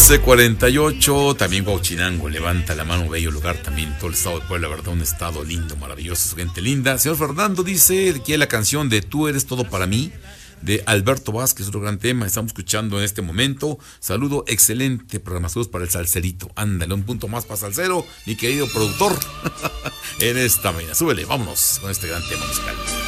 11:48, también Huachinango, levanta la mano, bello lugar también, todo el estado de Puebla, la verdad, un estado lindo, maravilloso, gente linda. Señor Fernando dice, quiere la canción de Tú eres todo para mí, de Alberto Vázquez, otro gran tema, estamos escuchando en este momento. Saludo, excelente programa, saludos para el salserito. Ándale, un punto más para salsero, mi querido productor, en esta mañana. Súbele, vámonos con este gran tema musical.